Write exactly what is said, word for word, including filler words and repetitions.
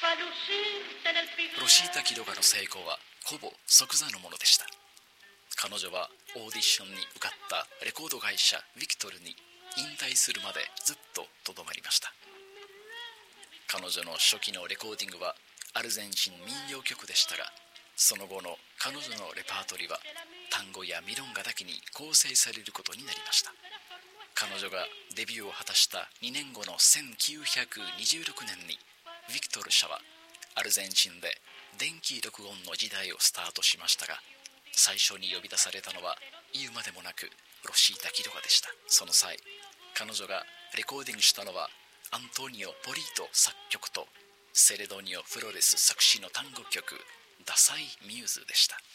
ロシータ・キロガの成功はほぼ即座のものでした。彼女はオーディションに受かったレコード会社ビクトルに引退するまでずっととどまりました。彼女の初期のレコーディングはアルゼンチン民謡曲でしたが、その後の彼女のレパートリーは単語やミロンガだけに構成されることになりました。彼女がデビューを果たしたにねんごのせんきゅうひゃくにじゅうろくねんにビクトル社はアルゼンチンで電気録音の時代をスタートしましたが、最初に呼び出されたのは言うまでもなくロシータ・キロガでした。その際、彼女がレコーディングしたのはアントニオ・ポリート作曲とセレドニオ・フロレス作詞の単語曲ダサいミューズでした。